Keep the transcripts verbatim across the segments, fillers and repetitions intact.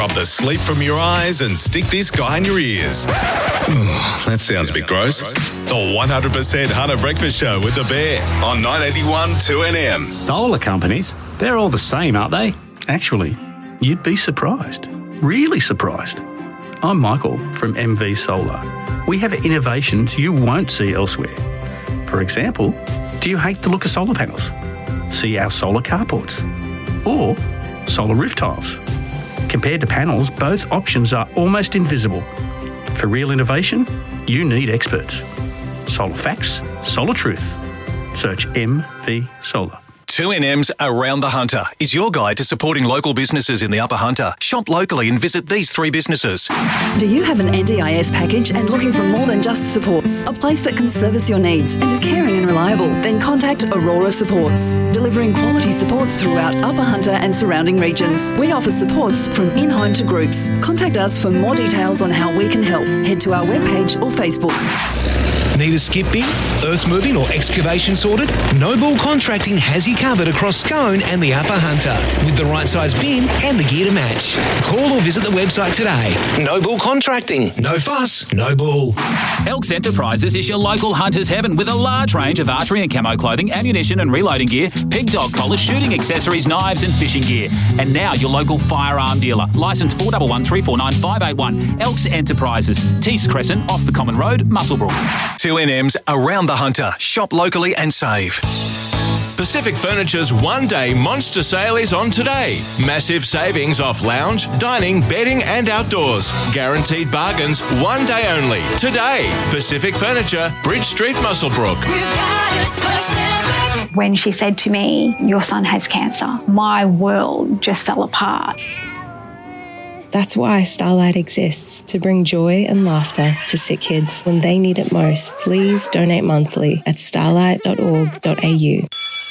rub the sleep from your eyes and stick this guy in your ears. That sounds a bit gross. The one hundred percent Hunter Breakfast Show with the Bear on nine eighty-one two N M. Solar companies, they're all the same, aren't they? Actually, you'd be surprised. Really surprised. I'm Michael from M V Solar. We have innovations you won't see elsewhere. For example, do you hate the look of solar panels? See our solar carports or solar roof tiles. Compared to panels, both options are almost invisible. For real innovation, you need experts. Solar facts, solar truth. Search M V Solar. two N M's Around the Hunter is your guide to supporting local businesses in the Upper Hunter. Shop locally and visit these three businesses. Do you have an N D I S package and looking for more than just supports? A place that can service your needs and is caring and reliable? Then contact Aurora Supports, delivering quality supports throughout Upper Hunter and surrounding regions. We offer supports from in-home to groups. Contact us for more details on how we can help. Head to our webpage or Facebook. Need a skip bin, earth moving or excavation sorted? Noble Contracting has you covered across Scone and the Upper Hunter with the right size bin and the gear to match. Call or visit the website today. Noble Contracting. No fuss, no bull. Elks Enterprises is your local hunter's heaven with a large range of archery and camo clothing, ammunition and reloading gear, pig dog collars, shooting accessories, knives and fishing gear. And now your local firearm dealer. Licence four one one three four nine five eight one. Elks Enterprises. Tees Crescent off the Common Road, Muswellbrook. two N M's Around the Hunter. Shop locally and save. Pacific Furniture's one-day monster sale is on today. Massive savings off lounge, dining, bedding and outdoors. Guaranteed bargains one day only. Today. Pacific Furniture, Bridge Street, Muswellbrook. When she said to me, your son has cancer, my world just fell apart. That's why Starlight exists, to bring joy and laughter to sick kids when they need it most. Please donate monthly at starlight dot org dot a u.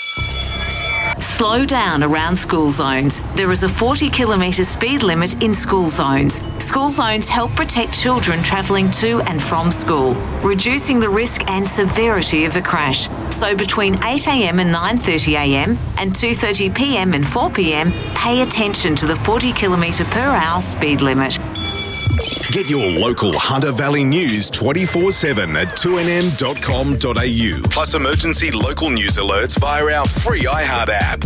Slow down around school zones. There is a forty kilometre speed limit in school zones. School zones help protect children travelling to and from school, reducing the risk and severity of a crash. So between eight a m and nine thirty a m and two thirty p m and four p m, pay attention to the forty kilometre per hour speed limit. Get your local Hunter Valley news twenty-four seven at two n m dot com dot a u. Plus emergency local news alerts via our free iHeart app.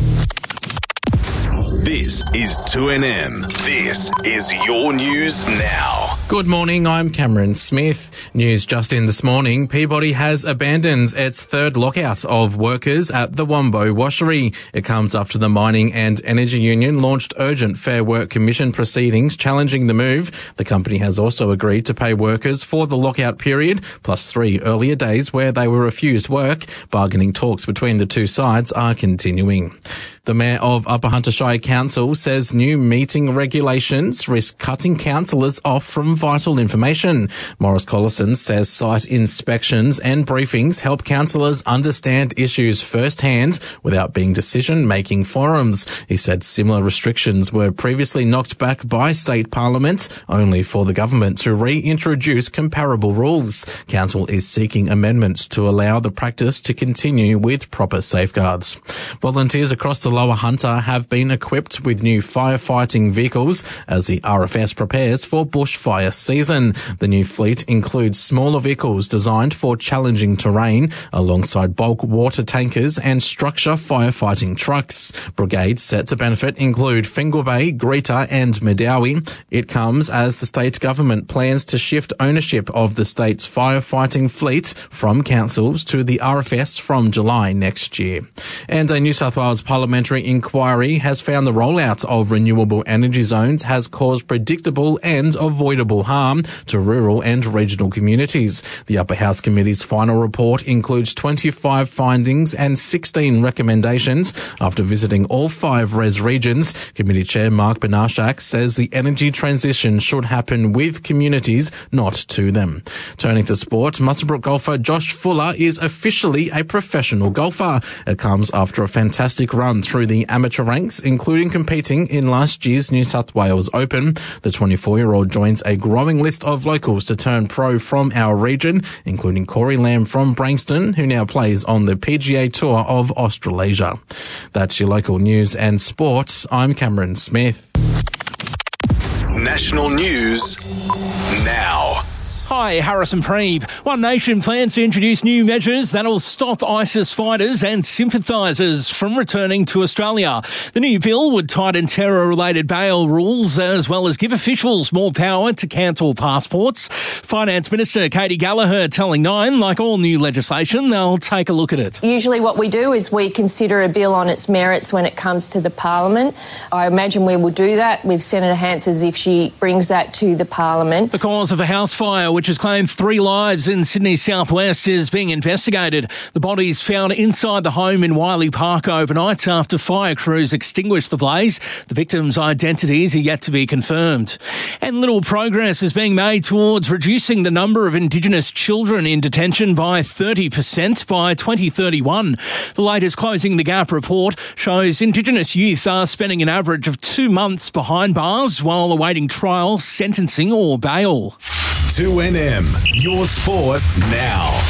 This is two N M. This is your news now. Good morning, I'm Cameron Smith. News just in this morning, Peabody has abandoned its third lockout of workers at the Wombo Washery. It comes after the Mining and Energy Union launched urgent Fair Work Commission proceedings challenging the move. The company has also agreed to pay workers for the lockout period, plus three earlier days where they were refused work. Bargaining talks between the two sides are continuing. The Mayor of Upper Hunter Shire Council says new meeting regulations risk cutting councillors off from vital information. Morris Collison says site inspections and briefings help councillors understand issues firsthand without being decision-making forums. He said similar restrictions were previously knocked back by State Parliament, only for the government to reintroduce comparable rules. Council is seeking amendments to allow the practice to continue with proper safeguards. Volunteers across the Lower Hunter have been equipped with new firefighting vehicles as the R F S prepares for bushfire season. The new fleet includes smaller vehicles designed for challenging terrain alongside bulk water tankers and structure firefighting trucks. Brigades set to benefit include Fingal Bay, Greta and Medowie. It comes as the state government plans to shift ownership of the state's firefighting fleet from councils to the R F S from July next year. And a New South Wales Parliamentary inquiry has found the rollout of renewable energy zones has caused predictable and avoidable harm to rural and regional communities. The Upper House Committee's final report includes twenty-five findings and sixteen recommendations. After visiting all five res regions, Committee Chair Mark Benarshak says the energy transition should happen with communities, not to them. Turning to sport, Muswellbrook golfer Josh Fuller is officially a professional golfer. It comes after a fantastic run through the amateur ranks, including competing in last year's New South Wales Open. The twenty-four-year-old joins a growing list of locals to turn pro from our region, including Corey Lamb from Branxton, who now plays on the P G A Tour of Australasia. That's your local news and sport. I'm Cameron Smith. National news now. Hi, Harrison Preeve. One Nation plans to introduce new measures that'll stop ISIS fighters and sympathisers from returning to Australia. The new bill would tighten terror-related bail rules as well as give officials more power to cancel passports. Finance Minister Katie Gallagher telling Nine, like all new legislation, they'll take a look at it. Usually what we do is we consider a bill on its merits when it comes to the Parliament. I imagine we will do that with Senator Hansers if she brings that to the Parliament. The cause of a house fire which has claimed three lives in Sydney's southwest is being investigated. The bodies found inside the home in Wiley Park overnight after fire crews extinguished the blaze. The victims' identities are yet to be confirmed. And little progress is being made towards reducing the number of Indigenous children in detention by thirty percent by twenty thirty-one. The latest Closing the Gap report shows Indigenous youth are spending an average of two months behind bars while awaiting trial, sentencing or bail. two N M, your sport now.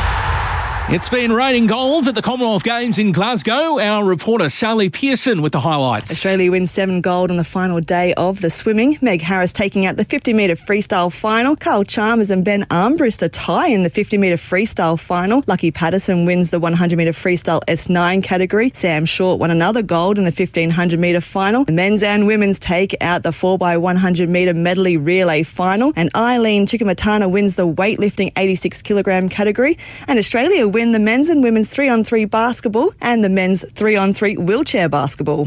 It's been raining gold at the Commonwealth Games in Glasgow. Our reporter Sally Pearson with the highlights. Australia wins seven gold on the final day of the swimming. Meg Harris taking out the fifty metre freestyle final. Carl Chalmers and Ben Armbrust a tie in the fifty metre freestyle final. Lucky Patterson wins the one hundred metre freestyle S nine category. Sam Short won another gold in the fifteen hundred metre final. The men's and women's take out the four by one hundred metre medley relay final. And Eileen Chikamatana wins the weightlifting eighty-six kilogram category. And Australia wins win the men's and women's three on three basketball and the men's three on three wheelchair basketball.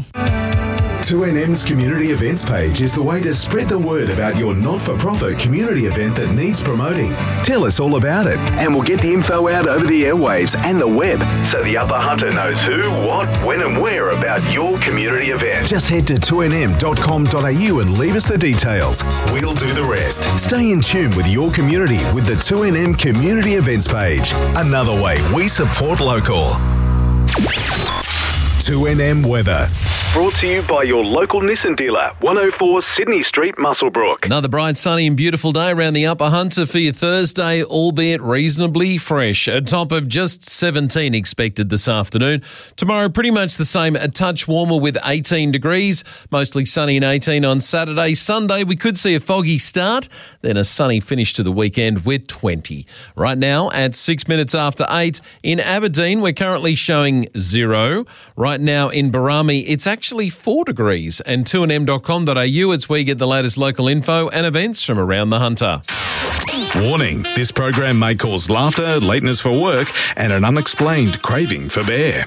two N M's community events page is the way to spread the word about your not-for-profit community event that needs promoting. Tell us all about it and we'll get the info out over the airwaves and the web so the Upper Hunter knows who, what, when and where about your community event. Just head to two N M dot com dot A U and leave us the details. We'll do the rest. Stay in tune with your community with the two N M community events page. Another way we support local. two N M weather. Brought to you by your local Nissan dealer, one oh four Sydney Street, Muswellbrook. Another bright, sunny and beautiful day around the Upper Hunter for your Thursday, albeit reasonably fresh. A top of just seventeen expected this afternoon. Tomorrow, pretty much the same, a touch warmer with eighteen degrees. Mostly sunny and eighteen on Saturday. Sunday, we could see a foggy start, then a sunny finish to the weekend with twenty. Right now, at six minutes after eight, in Aberdeen, we're currently showing zero. Right now in Barami, it's actually Actually four degrees, and two N M dot com dot A U, it's where you get the latest local info and events from around the Hunter. Warning, this program may cause laughter, lateness for work and an unexplained craving for bear.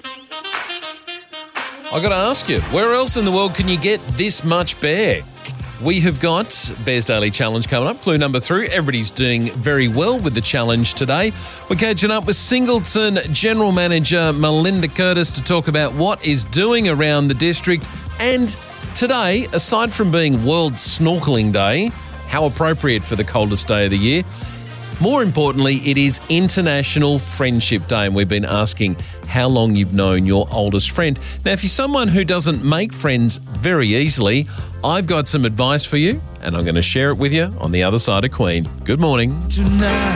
I got to ask you, where else in the world can you get this much bear? We have got Bears Daily Challenge coming up. Clue number three. Everybody's doing very well with the challenge today. We're catching up with Singleton General Manager Melinda Curtis to talk about what is doing around the district. And today, aside from being World Snorkeling Day, how appropriate for the coldest day of the year, more importantly, it is International Friendship Day, and we've been asking how long you've known your oldest friend. Now, if you're someone who doesn't make friends very easily, I've got some advice for you, and I'm going to share it with you on the other side of Queen. Good morning. Tonight.